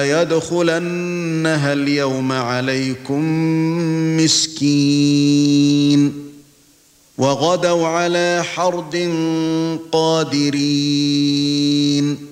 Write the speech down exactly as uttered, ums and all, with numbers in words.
يدخلنها اليوم عليكم مسكين وغدوا على حرد قادرين